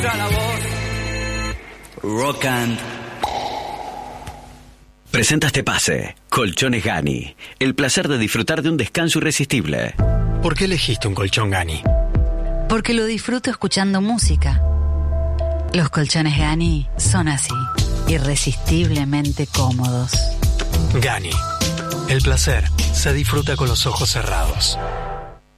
nuestra labor. Rock and... Presenta este pase. Colchones Gani. El placer de disfrutar de un descanso irresistible. ¿Por qué elegiste un colchón Gani? Porque lo disfruto escuchando música. Los colchones Gani son así, irresistiblemente cómodos. Gani. El placer se disfruta con los ojos cerrados.